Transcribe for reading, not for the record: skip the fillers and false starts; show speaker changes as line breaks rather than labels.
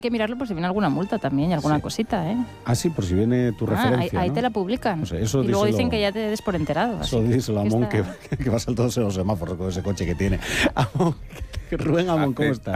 Hay que mirarlo por si viene alguna multa también y alguna cosita, ¿eh?
Ah, sí, por si viene tu referencia,
ahí
¿no?
te la publican.
No sé, eso
y luego
díselo,
dicen que ya te des por enterado.
Eso díselo a Amón, que va a saltar todos los semáforos con ese coche que tiene. Amón, Rubén Amón, ¿cómo está?